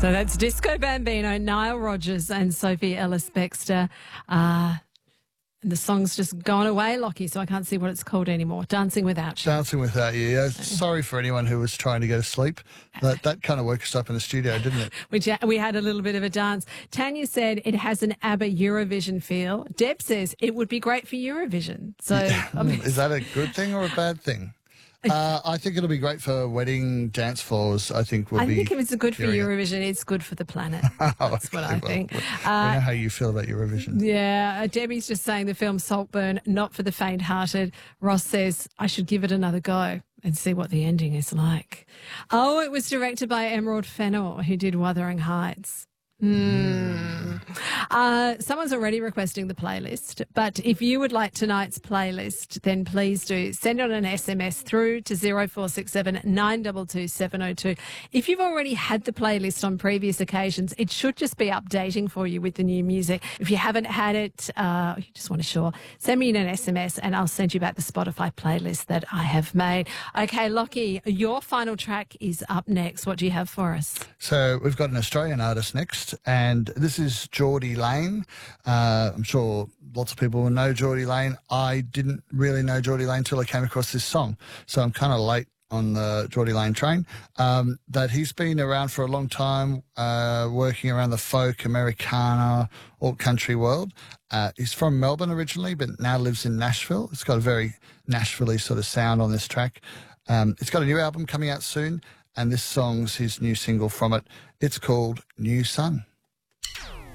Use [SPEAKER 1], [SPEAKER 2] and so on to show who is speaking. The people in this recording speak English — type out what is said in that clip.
[SPEAKER 1] So that's Disco Bambino, Nile Rodgers and Sophie Ellis-Bextor. And the song's just gone away, Lockie, so I can't see what it's called anymore. Dancing Without You.
[SPEAKER 2] Dancing Without You. Yeah. Sorry for anyone who was trying to go to sleep. That kind of woke us up in the studio, didn't it?
[SPEAKER 1] We had a little bit of a dance. Tanya said it has an ABBA Eurovision feel. Deb says it would be great for Eurovision. So
[SPEAKER 2] Is that a good thing or a bad thing? I think it'll be great for wedding dance floors. I think
[SPEAKER 1] if it's good for Eurovision, it's good for the planet. That's what I think.
[SPEAKER 2] We know how you feel about Eurovision.
[SPEAKER 1] Yeah, Debbie's just saying the film Saltburn, not for the faint-hearted. Ross says I should give it another go and see what the ending is like. Oh, it was directed by Emerald Fennell, who did Wuthering Heights. Someone's already requesting the playlist, but if you would like tonight's playlist, then please do send on an SMS through to 0467 922 702. If you've already had the playlist on previous occasions, it should just be updating for you with the new music. If you haven't had it, you just want to send me an SMS and I'll send you back the Spotify playlist that I have made. Okay, Lockie, your final track is up next. What do you have for us?
[SPEAKER 2] So we've got an Australian artist next, and this is Geordie Lane. I'm sure lots of people will know Geordie Lane. I didn't really know Geordie Lane until I came across this song, so I'm kind of late on the Geordie Lane train. That he's been around for a long time, working around the folk, Americana, alt country world. He's from Melbourne originally, but now lives in Nashville. It's got a very Nashville-y sort of sound on this track. It's got a new album coming out soon, and this song's his new single from it. It's called New Sun.